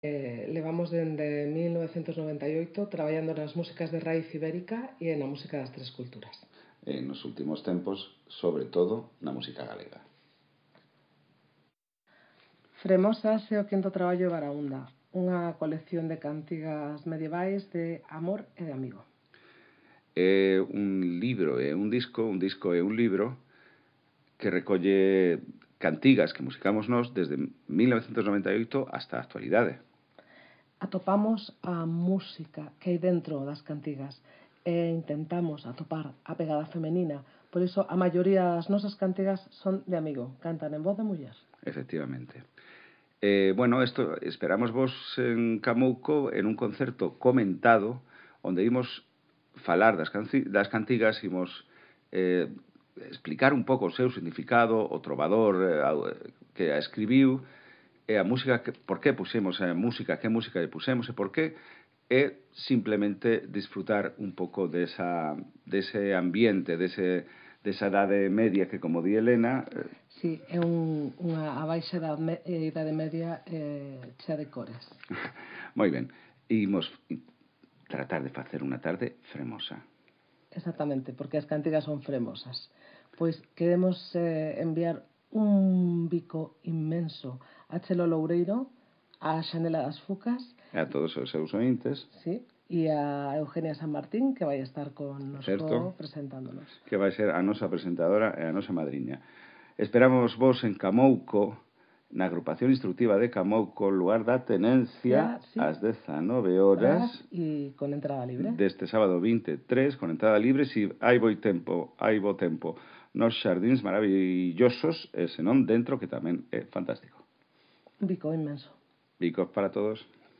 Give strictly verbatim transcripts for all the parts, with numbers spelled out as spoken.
Eh, levamos dende mil novecentos noventa e oito traballando nas músicas de raíz ibérica e na música das tres culturas. E nos últimos tempos, sobre todo, na música galega. Fremosas é o quinto traballo de Baraúnda, unha colección de cantigas medievais de amor e de amigo. É un libro, é un disco, un disco é un libro que recolle cantigas que musicamos nós desde mil novecentos noventa e oito hasta a actualidade. Atopamos a música que hai dentro das cantigas e intentamos atopar a pegada femenina. Por iso, a maioría das nosas cantigas son de amigo, cantan en voz de muller. Efectivamente. Eh, bueno, esto esperamos vos en Camouco en un concerto comentado onde imos falar das, das cantigas, imos eh, explicar un pouco o seu significado, o trovador eh, que a escribiu, e a música, que, por que pusemos a música, que música lle pusemos e por que, e simplemente disfrutar un pouco desa, dese ambiente, dese, desa idade media que, como di Elena... Eh... Sí, é un, unha a baixa idade, idade media eh, chea de cores. Moi ben, imos tratar de facer unha tarde fremosa. Exactamente, porque as cantigas son fremosas. Pois queremos eh, enviar un bico inmenso a Chelo Loureiro, a Xanela das Fucas e a todos os seus ointes. Sí, e a Eugenia San Martín, que vai estar con nosco presentándonos. Que vai ser a nosa presentadora e a nosa madriña. Esperamos vos en Camouco, na agrupación instructiva de Camouco, lugar da tenencia, sí, ás dezanove horas e con entrada libre. Deste sábado vinte e tres, con entrada libre, si hai bo tempo, hai bo tempo nos xardíns maravillosos, e senón dentro, que tamén é fantástico. Un bico inmenso. Bicos para todos.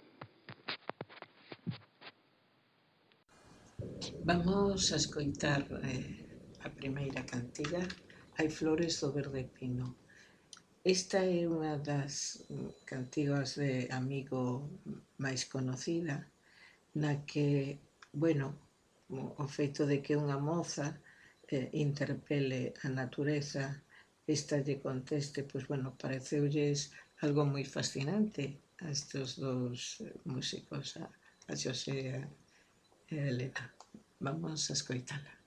Vamos a escoitar eh, a primeira cantiga, Hai flores do verde pino. Esta é unha das cantigas de amigo máis conocida, na que, bueno, o feito de que unha moza eh, interpele a natureza, esta lle conteste, pois, bueno, pareceulles algo moi fascinante a estes dous músicos, a, a Xosé e a Elena. Vamos a escoitala.